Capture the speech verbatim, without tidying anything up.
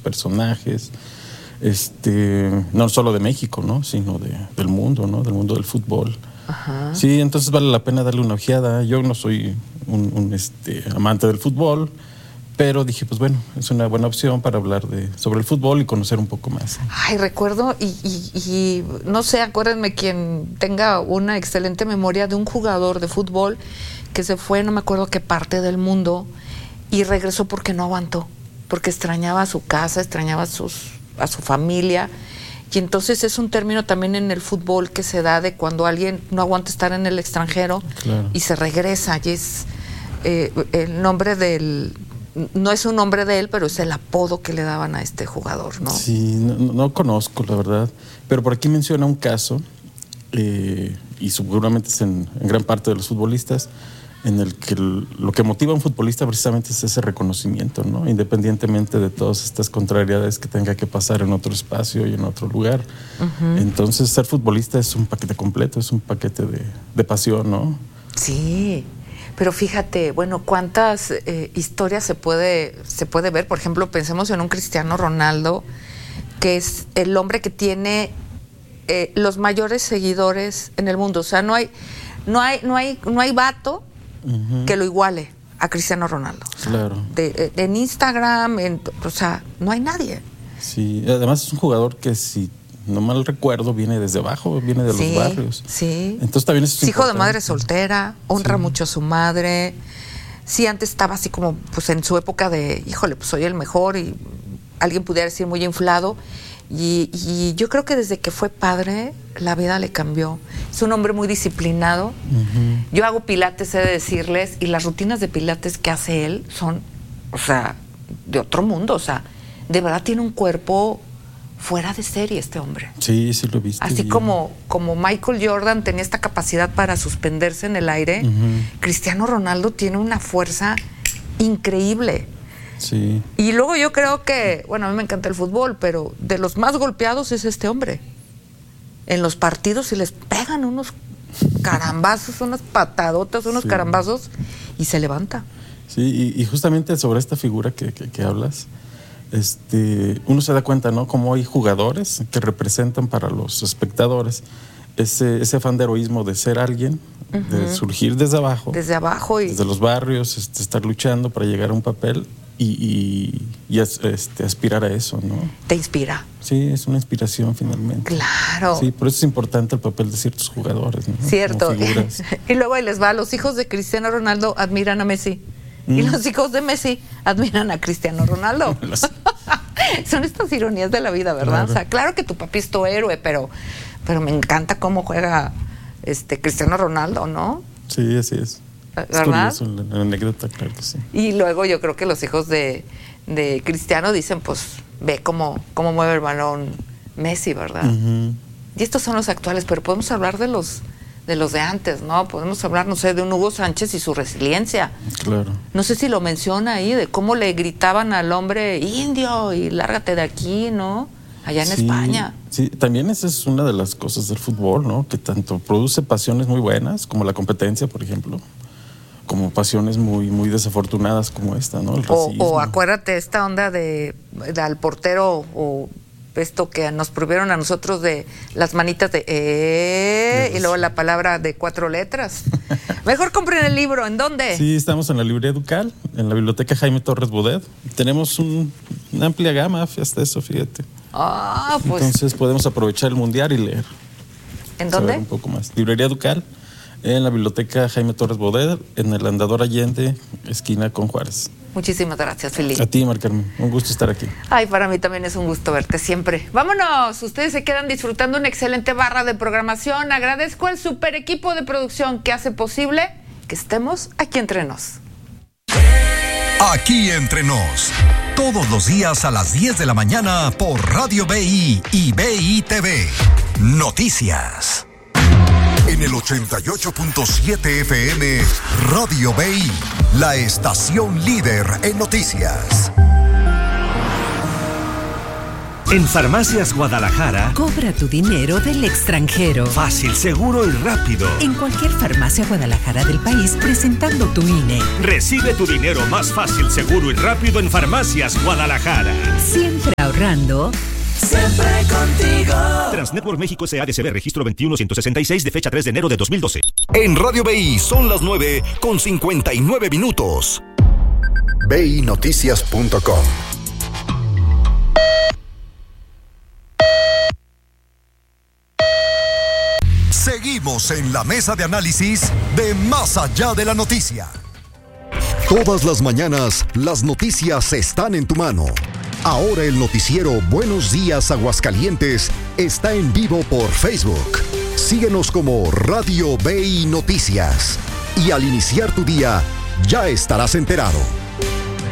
personajes, este, no solo de México, ¿no? Sino de, del mundo, ¿no? Del mundo del fútbol. Ajá. Sí, entonces vale la pena darle una ojeada. Yo no soy un, un este, amante del fútbol, pero dije, pues bueno, es una buena opción para hablar de, sobre el fútbol y conocer un poco más. Ay, recuerdo, y, y, y no sé, acuérdenme quien tenga una excelente memoria de un jugador de fútbol que se fue, no me acuerdo qué parte del mundo, y regresó porque no aguantó, porque extrañaba a su casa, extrañaba a, sus, a su familia. Y entonces es un término también en el fútbol que se da de cuando alguien no aguanta estar en el extranjero, claro, y se regresa. Y es eh, el nombre del... No es un nombre de él, pero es el apodo que le daban a este jugador, ¿no? Sí, no, no, no conozco, la verdad. Pero por aquí menciona un caso, eh, y seguramente es en, en gran parte de los futbolistas, en el que el, lo que motiva a un futbolista precisamente es ese reconocimiento, ¿no? Independientemente de todas estas contrariedades que tenga que pasar en otro espacio y en otro lugar. Uh-huh. Entonces, ser futbolista es un paquete completo, es un paquete de, de pasión, ¿no? Sí, pero fíjate, bueno, cuántas eh, historias se puede, se puede ver. Por ejemplo, pensemos en un Cristiano Ronaldo, que es el hombre que tiene eh, los mayores seguidores en el mundo. O sea, no hay, no hay, no hay, no hay vato Uh-huh. que lo iguale a Cristiano Ronaldo. O sea, claro. De, de, en Instagram, en, o sea, no hay nadie. Sí, además es un jugador que, si no mal recuerdo, viene desde abajo, viene de sí, los barrios. Sí. Entonces también es hijo de madre soltera, honra sí. mucho a su madre. Sí, antes estaba así como, pues en su época de, híjole, pues soy el mejor, y alguien pudiera decir muy inflado. Y, y yo creo que desde que fue padre, la vida le cambió. Es un hombre muy disciplinado. Uh-huh. Yo hago pilates, he de decirles, y las rutinas de pilates que hace él son, o sea, de otro mundo. O sea, de verdad tiene un cuerpo fuera de serie este hombre. Sí, sí lo he visto. Así como, como Michael Jordan tenía esta capacidad para suspenderse en el aire, uh-huh. Cristiano Ronaldo tiene una fuerza increíble. Sí. Y luego yo creo que, bueno, a mí me encanta el fútbol, pero de los más golpeados es este hombre. En los partidos se les pegan unos carambazos, unas patadotas, unos sí. carambazos, y se levanta. Sí, y, y justamente sobre esta figura que, que, que hablas, este, uno se da cuenta, ¿no? Cómo hay jugadores que representan para los espectadores ese, ese afán de heroísmo de ser alguien, uh-huh. de surgir desde abajo. Desde abajo y... Desde los barrios, este, estar luchando para llegar a un papel. Y, y, y este, aspirar a eso, ¿no? Te inspira. Sí, es una inspiración finalmente. Claro. Sí, por eso es importante el papel de ciertos jugadores, ¿no? Cierto. Y luego ahí les va, los hijos de Cristiano Ronaldo admiran a Messi. Mm. Y los hijos de Messi admiran a Cristiano Ronaldo. Son estas ironías de la vida, ¿verdad? Claro. O sea, claro que tu papi es tu héroe, pero, pero me encanta cómo juega este Cristiano Ronaldo, ¿no? Sí, así es. ¿Verdad? Es curioso, la anécdota, claro que sí. Y luego yo creo que los hijos de, de Cristiano dicen, pues, ve cómo, cómo mueve el balón Messi, ¿verdad? Uh-huh. Y estos son los actuales, pero podemos hablar de los de los de antes, ¿no? Podemos hablar, no sé, de un Hugo Sánchez y su resiliencia. Claro. No sé si lo menciona ahí, de cómo le gritaban al hombre, indio, y lárgate de aquí, ¿no? Allá en sí, España. Sí, también esa es una de las cosas del fútbol, ¿no? Que tanto produce pasiones muy buenas, como la competencia, por ejemplo, como pasiones muy muy desafortunadas como esta, ¿no? El racismo. O, o acuérdate esta onda de, de al portero, o esto que nos prohibieron a nosotros de las manitas de eh, y luego la palabra de cuatro letras. Mejor compren el libro. ¿En dónde? Sí, estamos en la librería Ducal, en la biblioteca Jaime Torres Bodet. Tenemos un, una amplia gama hasta eso, fíjate. Ah, pues. Entonces podemos aprovechar el mundial y leer. ¿En dónde? Un poco más. Librería Ducal, en la biblioteca Jaime Torres Bodet, en el Andador Allende, esquina con Juárez. Muchísimas gracias, Felipe. A ti, Mar Carmen. Un gusto estar aquí. Ay, para mí también es un gusto verte siempre. Vámonos. Ustedes se quedan disfrutando una excelente barra de programación. Agradezco al super equipo de producción que hace posible que estemos aquí entre nos. Aquí entre nos. Todos los días a las diez de la mañana por Radio B I y B I T V. Noticias. En el ochenta y ocho punto siete F M, Radio B I, la estación líder en noticias. En Farmacias Guadalajara, cobra tu dinero del extranjero. Fácil, seguro y rápido. En cualquier farmacia Guadalajara del país, presentando tu I N E. Recibe tu dinero más fácil, seguro y rápido en Farmacias Guadalajara. Siempre ahorrando. Siempre contigo. Transnetwork México S A D C B registro veintiuno ciento sesenta y seis de fecha tres de enero de dos mil doce. En Radio B I son las nueve con cincuenta y nueve minutos. B I Noticias punto com. Seguimos en la mesa de análisis de Más Allá de la Noticia. Todas las mañanas, las noticias están en tu mano. Ahora el noticiero Buenos Días Aguascalientes está en vivo por Facebook. Síguenos como Radio B I Noticias. Y al iniciar tu día, ya estarás enterado.